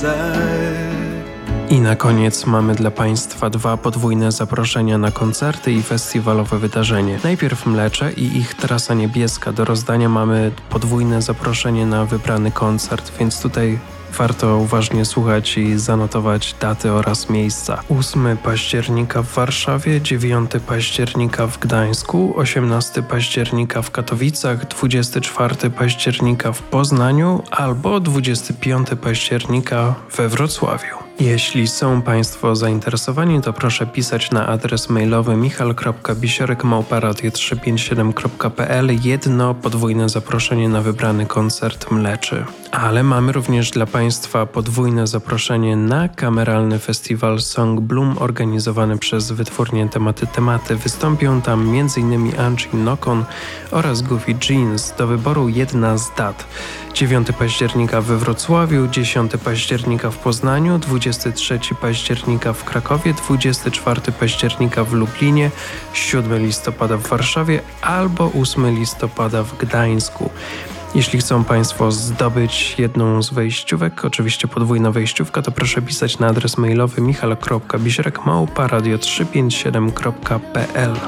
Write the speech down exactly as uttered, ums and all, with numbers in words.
I na koniec mamy dla Państwa dwa podwójne zaproszenia na koncerty i festiwalowe wydarzenie. Najpierw Mlecze i ich Trasa Niebieska. Do rozdania mamy podwójne zaproszenie na wybrany koncert, więc tutaj warto uważnie słuchać i zanotować daty oraz miejsca. ósmego października w Warszawie, dziewiątego października w Gdańsku, osiemnastego października w Katowicach, dwudziestego czwartego października w Poznaniu albo dwudziestego piątego października we Wrocławiu. Jeśli są Państwo zainteresowani, to proszę pisać na adres mailowy michal kropka bisiorek małpa radio trzysta pięćdziesiąt siedem kropka p l jedno podwójne zaproszenie na wybrany koncert Mleczy. Ale mamy również dla Państwa podwójne zaproszenie na kameralny festiwal Song Bloom organizowany przez wytwórnię Tematy Tematy. Wystąpią tam m.in. Angie Nokon oraz Goofy Jeans. Do wyboru jedna z dat. dziewiątego października we Wrocławiu, dziesiątego października w Poznaniu, dwudziestego trzeciego października w Krakowie, dwudziestego czwartego października w Lublinie, siódmego listopada w Warszawie albo ósmego listopada w Gdańsku. Jeśli chcą Państwo zdobyć jedną z wejściówek, oczywiście podwójna wejściówka, to proszę pisać na adres mailowy michal kropka bisiorek małpa radio trzysta pięćdziesiąt siedem kropka p l.